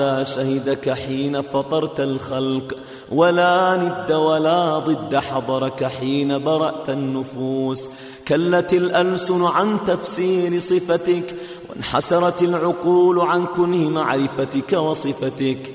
لا شهدك حين فطرت الخلق، ولا ند ولا ضد حضرك حين برأت النفوس. كلت الألسن عن تفسير صفتك، وانحسرت العقول عن كنه معرفتك وصفتك.